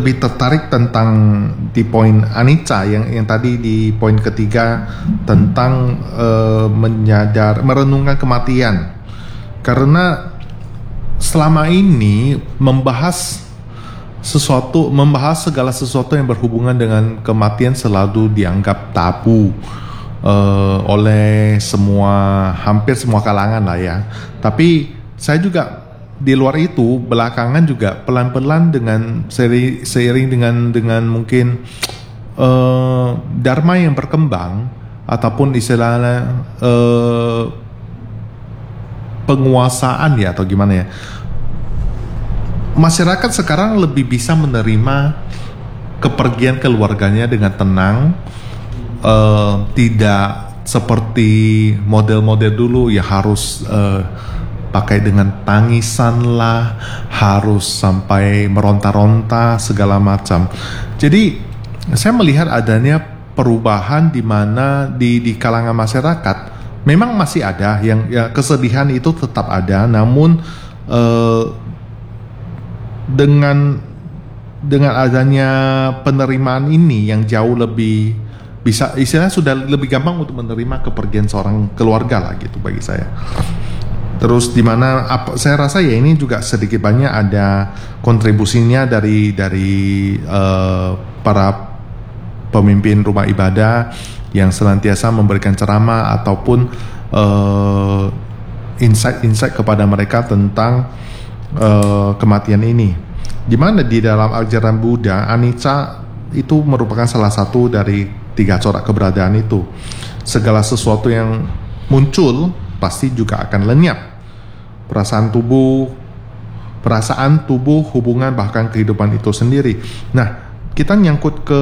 lebih tertarik tentang di poin Anica yang tadi di poin ketiga tentang merenungkan kematian, karena selama ini membahas segala sesuatu yang berhubungan dengan kematian selalu dianggap tabu oleh hampir semua kalangan lah ya. Tapi saya juga di luar itu belakangan juga pelan-pelan dengan seiring dengan mungkin dharma yang berkembang ataupun istilahnya penguasaan ya atau gimana ya, masyarakat sekarang lebih bisa menerima kepergian keluarganya dengan tenang, tidak seperti model-model dulu ya harus pakai dengan tangisan lah, harus sampai meronta-ronta segala macam. Jadi saya melihat adanya perubahan di mana di kalangan masyarakat memang masih ada yang ya, kesedihan itu tetap ada, namun dengan adanya penerimaan ini yang jauh lebih bisa, istilahnya sudah lebih gampang untuk menerima kepergian seorang keluarga lah gitu bagi saya. Terus di mana saya rasa ya ini juga sedikit banyak ada kontribusinya dari para pemimpin rumah ibadah yang senantiasa memberikan ceramah ataupun insight kepada mereka tentang kematian ini. Di mana di dalam ajaran Buddha, anicca itu merupakan salah satu dari 3 corak keberadaan itu. Segala sesuatu yang muncul pasti juga akan lenyap. Perasaan tubuh, hubungan, bahkan kehidupan itu sendiri. Nah, kita nyangkut ke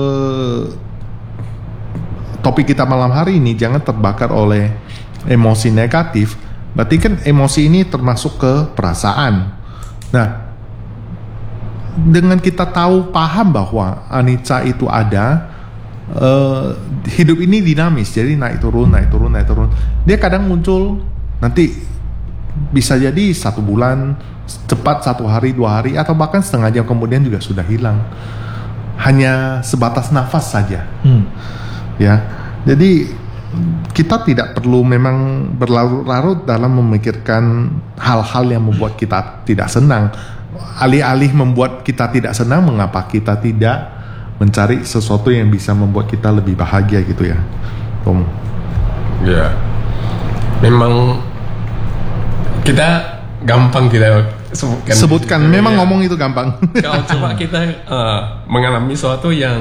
topik kita malam hari ini, jangan terbakar oleh emosi negatif. Berarti kan emosi ini termasuk ke perasaan. Nah, dengan kita paham bahwa anicca itu ada, hidup ini dinamis, jadi naik turun. Dia kadang muncul, nanti bisa jadi 1 bulan, cepat 1 hari, 2 hari, atau bahkan setengah jam kemudian juga sudah hilang. Hanya sebatas nafas saja. Ya, jadi kita tidak perlu memang berlarut-larut dalam memikirkan hal-hal yang membuat kita tidak senang. Alih-alih membuat kita tidak senang, mengapa kita tidak mencari sesuatu yang bisa membuat kita lebih bahagia gitu ya, Tom? Ya, memang kita gampang kita sebutkan memang ya. Ngomong itu gampang. Kalau coba kita mengalami sesuatu yang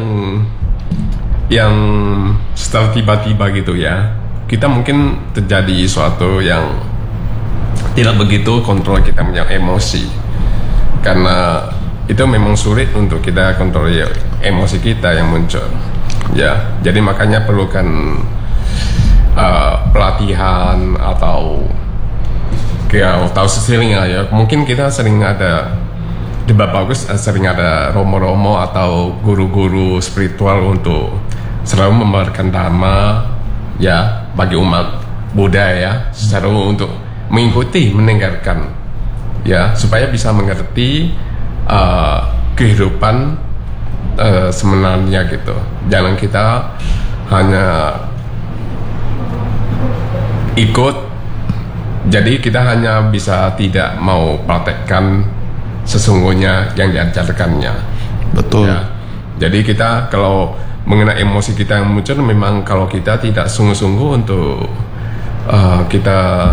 setelah tiba-tiba gitu ya, kita mungkin terjadi sesuatu yang tidak begitu kontrol kita punya emosi, karena itu memang sulit untuk kita kontrol emosi kita yang muncul ya. Jadi makanya perlukan pelatihan atau sering ya. Mungkin kita sering ada debat bagus, sering ada romo-romo atau guru-guru spiritual untuk selalu memberikan dharma ya bagi umat Buddha ya, secara untuk mengikuti, mendengarkan ya, supaya bisa mengerti kehidupan sebenarnya gitu. Jangan kita hanya ikut, jadi kita hanya bisa tidak mau praktekkan sesungguhnya yang diajarkannya. Betul ya. Jadi kita kalau mengenai emosi kita yang muncul, memang kalau kita tidak sungguh-sungguh untuk kita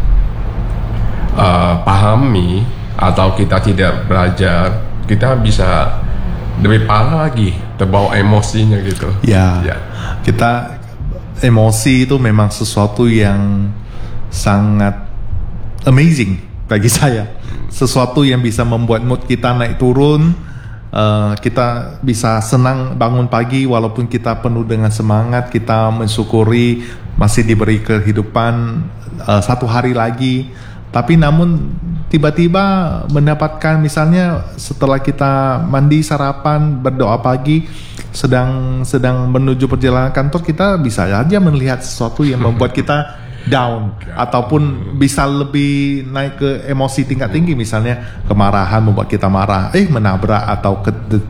pahami atau kita tidak belajar, kita bisa lebih parah lagi, terbawa emosinya gitu ya. Kita emosi itu memang sesuatu yang sangat amazing bagi saya, sesuatu yang bisa membuat mood kita naik turun. Kita bisa senang bangun pagi walaupun kita penuh dengan semangat, kita mensyukuri masih diberi kehidupan 1 hari lagi. Tapi namun tiba-tiba mendapatkan, misalnya setelah kita mandi, sarapan, berdoa pagi, sedang menuju perjalanan kantor, kita bisa saja melihat sesuatu yang membuat kita down, ataupun bisa lebih naik ke emosi tingkat tinggi, misalnya kemarahan membuat kita marah, menabrak atau